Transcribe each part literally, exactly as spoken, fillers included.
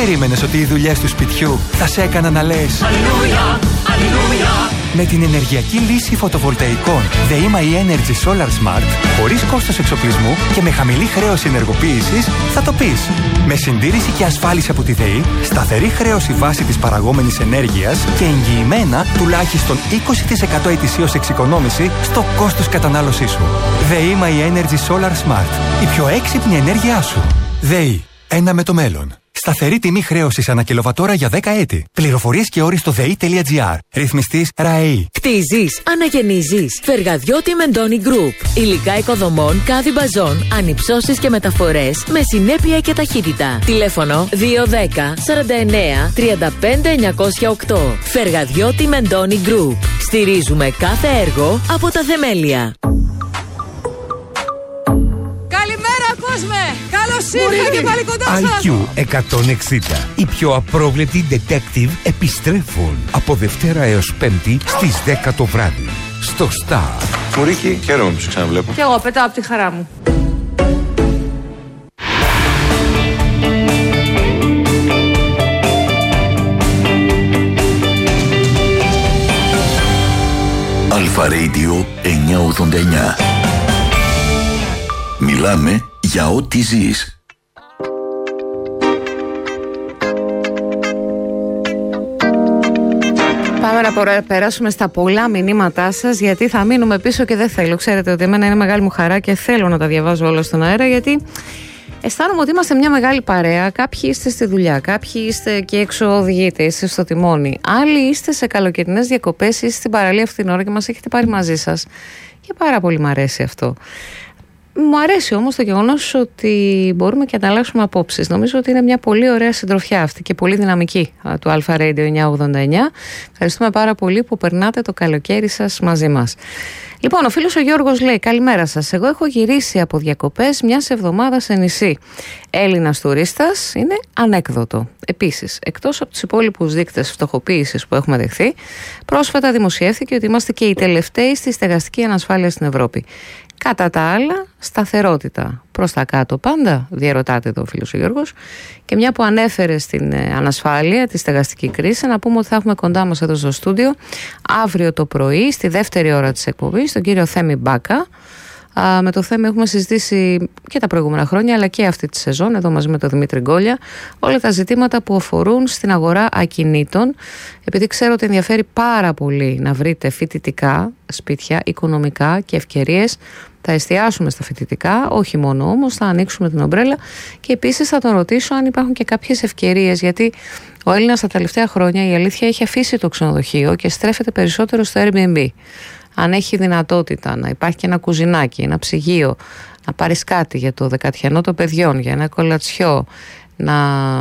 περίμενες ότι οι δουλειές του σπιτιού θα σε έκαναν να λες Αλληλούια, Αλληλούια? Με την ενεργειακή λύση φωτοβολταϊκών ΔΕΗ Energy Solar Smart, χωρίς κόστος εξοπλισμού και με χαμηλή χρέωση ενεργοποίησης, θα το πεις. Με συντήρηση και ασφάλιση από τη ΔΕΗ, σταθερή χρέωση βάση της παραγόμενης ενέργειας και εγγυημένα τουλάχιστον είκοσι τοις εκατό ετησίως εξοικονόμηση στο κόστος κατανάλωσής σου. ΔΕΗ Energy Solar Smart. Η πιο έξυπνη ενέργειά σου. ΔΕΗ. Ένα με το μέλλον. Σταθερή τιμή χρέωσης ανά κιλοβατόρα για δέκα έτη. Πληροφορίες και όροι στο δei.gr. Ρυθμιστής ΡΑΕΗ. Κτίζεις, αναγεννίζεις. Φεργαδιώτη Μεντόνι Group. Υλικά οικοδομών, κάδι μπαζών, ανυψώσεις και μεταφορές με συνέπεια και ταχύτητα. Τηλέφωνο δύο ένα μηδέν σαράντα εννέα τριάντα πέντε εννιακόσια οκτώ. Φεργαδιώτη Μεντόνι Group. Στηρίζουμε κάθε έργο από τα θεμέλια. Καλώς ήρθατε και πάλι κοντά σας. άι κιου εκατόν εξήντα. Οι πιο απρόβλεπτοι detective επιστρέφουν από Δευτέρα έως Πέμπτη στις δέκα το βράδυ. Στο Star. Μουρίκη, χαίρομαι που σε ξαναβλέπω. Και εγώ πετάω από τη χαρά μου. Αλφα Radio εννιακόσια ογδόντα εννιά. Μιλάμε για ό,τι ζεις. Πάμε να περάσουμε στα πολλά μηνύματά σας, γιατί θα μείνουμε πίσω και δεν θέλω. Ξέρετε ότι εμένα είναι μεγάλη μου χαρά και θέλω να τα διαβάζω όλα στον αέρα, γιατί αισθάνομαι ότι είμαστε μια μεγάλη παρέα. Κάποιοι είστε στη δουλειά, κάποιοι είστε και έξω οδηγείτε, είστε στο τιμόνι. Άλλοι είστε σε καλοκαιρινές διακοπές, είστε στην παραλία αυτήν την ώρα και μας έχετε πάρει μαζί σας. Και πάρα πολύ μου αρέσει αυτό. Μου αρέσει όμως το γεγονός ότι μπορούμε και να αλλάξουμε απόψεις. Νομίζω ότι είναι μια πολύ ωραία συντροφιά αυτή και πολύ δυναμική του Αλφα Radio εννιακόσια ογδόντα εννιά. Ευχαριστούμε πάρα πολύ που περνάτε το καλοκαίρι σας μαζί μας. Λοιπόν, ο φίλος ο Γιώργος λέει: καλημέρα σας. Εγώ έχω γυρίσει από διακοπές μιας εβδομάδας σε νησί. Έλληνας τουρίστας είναι ανέκδοτο. Επίσης, εκτός από τους υπόλοιπους δείκτες φτωχοποίησης που έχουμε δεχθεί, πρόσφατα δημοσιεύθηκε ότι είμαστε και οι τελευταίοι στη στεγαστική ανασφάλεια στην Ευρώπη. Κατά τα άλλα, σταθερότητα προς τα κάτω πάντα, διαρωτάται εδώ ο φίλος ο Γιώργος. Και μια που ανέφερε στην ανασφάλεια, τη στεγαστική κρίση, να πούμε ότι θα έχουμε κοντά μας εδώ στο στούντιο αύριο το πρωί, στη δεύτερη ώρα της εκπομπής, τον κύριο Θέμη Μπάκα. Α, με το θέμα έχουμε συζητήσει και τα προηγούμενα χρόνια, αλλά και αυτή τη σεζόν, εδώ μαζί με τον Δημήτρη Γκόλια, όλα τα ζητήματα που αφορούν στην αγορά ακινήτων. Επειδή ξέρω ότι ενδιαφέρει πάρα πολύ να βρείτε φοιτητικά σπίτια, οικονομικά και ευκαιρίες, θα εστιάσουμε στα φοιτητικά, όχι μόνο όμως, θα ανοίξουμε την ομπρέλα και επίσης θα τον ρωτήσω αν υπάρχουν και κάποιες ευκαιρίες, γιατί ο Έλληνας τα τελευταία χρόνια, η αλήθεια, έχει αφήσει το ξενοδοχείο και στρέφεται περισσότερο στο Airbnb. Αν έχει δυνατότητα να υπάρχει και ένα κουζινάκι, ένα ψυγείο, να πάρεις κάτι για το δεκατιανό των παιδιών, για ένα κολατσιό, να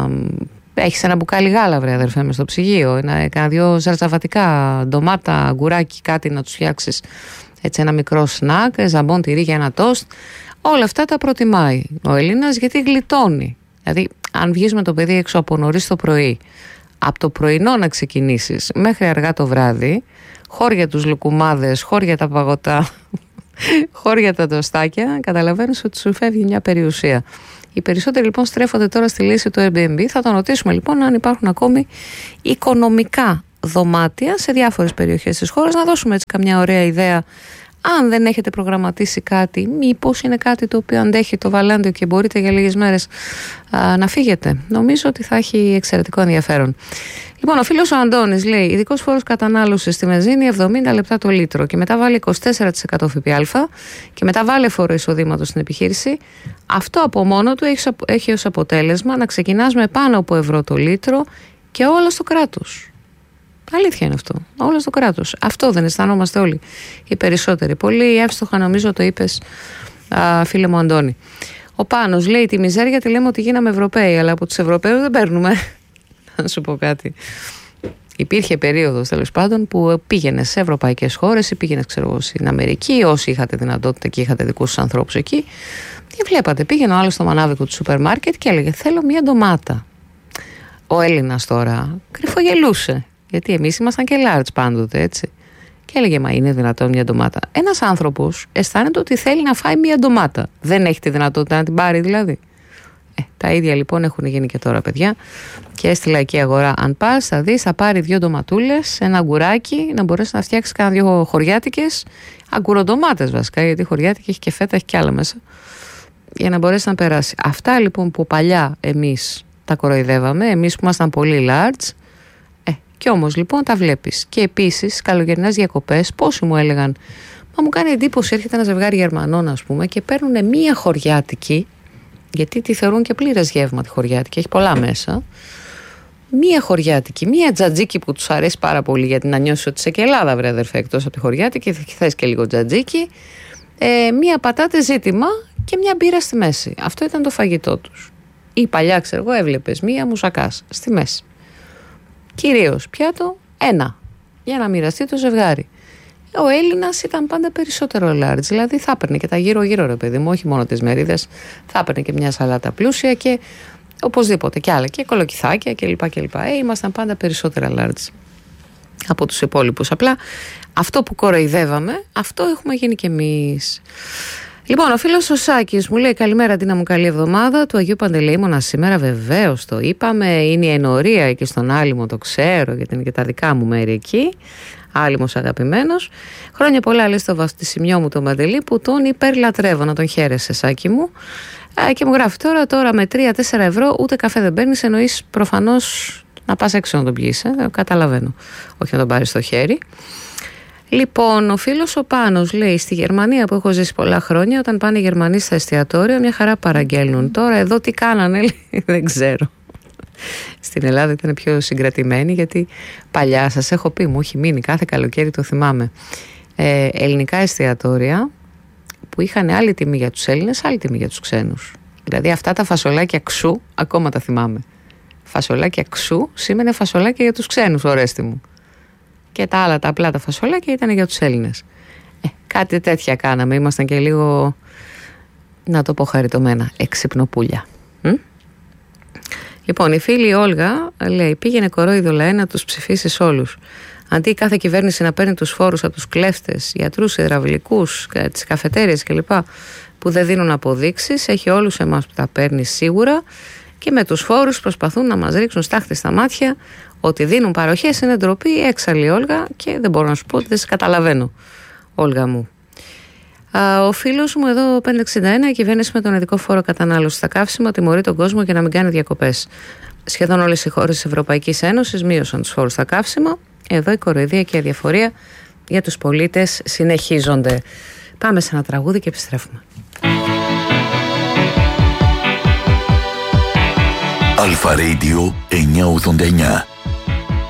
έχεις ένα μπουκάλι γάλα, βρε αδερφέ, μες στο ψυγείο, να κάνα δυο ζαρζαβατικά, ντομάτα, αγκουράκι, κάτι να τους φτιάξεις, έτσι ένα μικρό σνακ, ζαμπόν τυρί για ένα τόστ. Όλα αυτά τα προτιμάει ο Έλληνας, γιατί γλιτώνει. Δηλαδή, αν βγεις με το παιδί έξω από νωρίς το πρωί, από το πρωινό να ξεκινήσεις μέχρι αργά το βράδυ, χώρια τους λουκουμάδες, χώρια τα παγωτά, χώρια τα τοστάκια, καταλαβαίνεις ότι σου φεύγει μια περιουσία. Οι περισσότεροι λοιπόν στρέφονται τώρα στη λύση του Airbnb. Θα τον ρωτήσουμε λοιπόν αν υπάρχουν ακόμη οικονομικά δωμάτια σε διάφορες περιοχές της χώρας, να δώσουμε έτσι καμιά ωραία ιδέα. Αν δεν έχετε προγραμματίσει κάτι, μήπως είναι κάτι το οποίο αντέχει το βαλάντιο και μπορείτε για λίγες μέρες α, να φύγετε. Νομίζω ότι θα έχει εξαιρετικό ενδιαφέρον. Λοιπόν, ο φίλος ο Αντώνης λέει: ειδικός φόρος κατανάλωσης στη βενζίνη εβδομήντα λεπτά το λίτρο και μετά βάλει είκοσι τέσσερα τοις εκατό ΦΠΑ και μετά βάλει φόρο εισοδήματος στην επιχείρηση. Αυτό από μόνο του έχει, έχει ως αποτέλεσμα να ξεκινάς με πάνω από ευρώ το λίτρο και όλα στο κράτος. Αλήθεια είναι αυτό. Όλα στο κράτος. Αυτό δεν αισθανόμαστε όλοι οι περισσότεροι. Πολύ εύστοχα νομίζω το είπες, α, φίλε μου Αντώνη. Ο Πάνος λέει: τη μιζέρια τη λέμε ότι γίναμε Ευρωπαίοι, αλλά από τους Ευρωπαίους δεν παίρνουμε. Να σου πω κάτι. Υπήρχε περίοδος τέλος πάντων που πήγαινε σε ευρωπαϊκές χώρες ή πήγαινε, ξέρω εγώ, στην Αμερική, όσοι είχατε δυνατότητα και είχατε δικούς τους ανθρώπους εκεί. Και βλέπατε, πήγαινε ο άλλος στο μανάβικο του σούπερ μάρκετ και έλεγε: θέλω μία ντομάτα. Ο Έλληνας τώρα κρυφογελούσε. Γιατί εμείς ήμασταν και large πάντοτε, έτσι. Και έλεγε: μα είναι δυνατόν μια ντομάτα? Ένας άνθρωπος αισθάνεται ότι θέλει να φάει μια ντομάτα. Δεν έχει τη δυνατότητα να την πάρει δηλαδή. Ε, τα ίδια λοιπόν έχουν γίνει και τώρα, παιδιά. Και στη λαϊκή αγορά, αν πας, θα δεις, θα πάρει δύο ντοματούλες, ένα αγκουράκι, να μπορέσει να φτιάξει κάνα δύο χωριάτικες, αγκουροντομάτες βασικά, γιατί χωριάτικη έχει και φέτα, έχει κι άλλα μέσα, για να μπορέσει να περάσει. Αυτά λοιπόν που παλιά εμείς τα κοροϊδεύαμε, εμείς που ήμασταν πολύ large, ε, κι όμως λοιπόν τα βλέπεις. Και επίσης, καλοκαιρινές διακοπές, πόσοι μου έλεγαν, μα μου κάνει εντύπωση, έρχεται ένα ζευγάρι Γερμανών, ας πούμε, και παίρνουν μία χωριάτικη, γιατί τη θεωρούν και πλήρες γεύμα τη χωριάτικη, έχει πολλά μέσα. Μία χωριάτικη, μία τζατζίκι που τους αρέσει πάρα πολύ, γιατί να νιώσεις ότι είσαι και Ελλάδα, βρε αδερφέ, εκτός από τη χωριάτικη, θα θες και λίγο τζατζίκι. Ε, μία πατάτε ζήτημα και μία μπύρα στη μέση. Αυτό ήταν το φαγητό τους. Ή παλιά, ξέρω εγώ, έβλεπες μία μουσακάς στη μέση. Κυρίως πιάτο ένα, για να μοιραστεί το ζευγάρι. Ο Έλληνας ήταν πάντα περισσότερο large, δηλαδή θα έπαιρνε και τα γύρω-γύρω, ρε παιδί μου, όχι μόνο τις μερίδες, θα έπαιρνε και μια σαλάτα πλούσια και οπωσδήποτε και άλλα, και κολοκυθάκια κλπ. κλπ. Ε, ήμασταν πάντα περισσότερα large από τους υπόλοιπους. Απλά αυτό που κοροϊδεύαμε, αυτό έχουμε γίνει κι εμείς. Λοιπόν, ο φίλος ο Σάκης μου λέει: καλημέρα, Τίνα μου, καλή εβδομάδα. Του Αγίου Παντελεήμωνα σήμερα, βεβαίως το είπαμε. Είναι η ενορία εκεί στον Άλυμο, το ξέρω, γιατί είναι και τα δικά μου μέρη εκεί. Άλυμος αγαπημένος. Χρόνια πολλά, λέει στο βαφτισιμιό μου τον Παντελή, που τον υπερλατρεύω. Να τον χαίρεσαι, Σάκη μου. Ε, και μου γράφει τώρα, τώρα με τρία τέσσερα ευρώ ούτε καφέ δεν παίρνεις, εννοείς προφανώς να πας έξω να τον πιείς. Ε, καταλαβαίνω. Όχι να τον πάρεις στο χέρι. Λοιπόν, ο φίλος ο Πάνος λέει: στη Γερμανία που έχω ζήσει πολλά χρόνια, όταν πάνε οι Γερμανοί στα εστιατόρια, μια χαρά παραγγέλνουν. Τώρα εδώ τι κάνανε, λέει, δεν ξέρω. Στην Ελλάδα ήταν πιο συγκρατημένοι, γιατί παλιά, σας έχω πει, μου έχει μείνει κάθε καλοκαίρι, το θυμάμαι, ε, ελληνικά εστιατόρια που είχαν άλλη τιμή για τους Έλληνες, άλλη τιμή για τους ξένους. Δηλαδή αυτά τα φασολάκια ξού, ακόμα τα θυμάμαι. Φασολάκια ξού σήμαινε φασολάκια για τους ξένους, ορέστη μου. Και τα άλλα, τα απλά τα φασολάκια ήταν για τους Έλληνες. Ε, κάτι τέτοια κάναμε, ήμασταν και λίγο, να το πω χαριτωμένα, εξυπνοπούλια. Μ? Λοιπόν, η φίλη Όλγα λέει: πήγαινε κορόιδο λαέ να τους ψηφίσεις όλους. Αντί η κάθε κυβέρνηση να παίρνει τους φόρους από τους κλέφτες, γιατρούς, υδραυλικούς, τις καφετέριες κλπ. Που δεν δίνουν αποδείξεις, έχει όλους εμάς που τα παίρνει σίγουρα και με τους φόρους προσπαθούν να μας ρίξουν στάχτη στα μάτια. Ότι δίνουν παροχές είναι ντροπή, έξαλλη Όλγα, και δεν μπορώ να σου πω ότι δεν σε καταλαβαίνω, Όλγα μου. Α, ο φίλος μου εδώ, πεντακόσια εξήντα ένα, η κυβέρνηση με τον ειδικό φόρο κατανάλωση στα καύσιμα τιμωρεί τον κόσμο για να μην κάνει διακοπές. Σχεδόν όλες οι χώρες της Ευρωπαϊκής Ένωσης μείωσαν τους φόρους στα καύσιμα. Εδώ η κοροϊδία και η αδιαφορία για τους πολίτες συνεχίζονται. Πάμε σε ένα τραγούδι και επιστρέφουμε. Αλφα Radio εννιακόσια ογδόντα εννιά.